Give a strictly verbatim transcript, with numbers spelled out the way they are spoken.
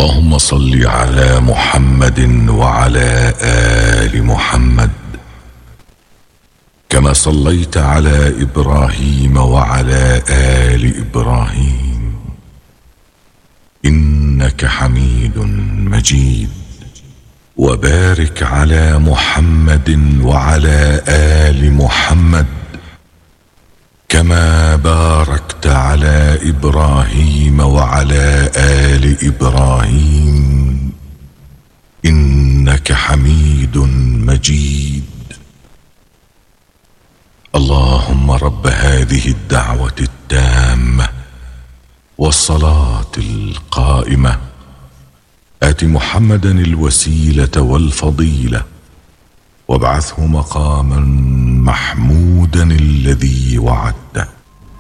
اللهم صل على محمد وعلى آل محمد كما صليت على إبراهيم وعلى آل إبراهيم إنك حميد مجيد. وبارك على محمد وعلى آل محمد كما باركت على إبراهيم وعلى آل إبراهيم إنك حميد مجيد. اللهم رب هذه الدعوة التامة والصلاة القائمة آت محمدا الوسيلة والفضيلة وابعثه مقاما محمودا الذي وعدته.